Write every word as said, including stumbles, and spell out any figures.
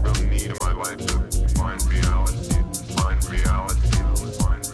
real need in my life to find reality, find reality, find